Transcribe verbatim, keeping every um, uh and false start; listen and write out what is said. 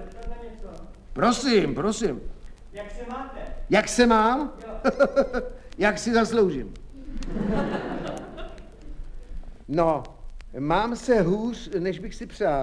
zeptat na něco? Prosím, prosím. Jak se máte? Jak se mám? Jo. Jak si zasloužím. No, mám se hůř, než bych si přál.